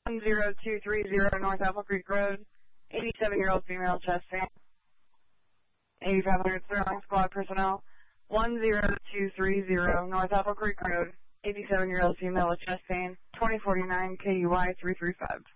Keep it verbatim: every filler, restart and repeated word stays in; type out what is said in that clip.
one zero two three zero North Apple Creek Road, eighty-seven-year-old female, chest pain. eighty-five hundred Sterling Squad personnel, one zero two three zero North Apple Creek Road, eighty-seven-year-old female with chest pain, twenty forty-nine K U Y three three five.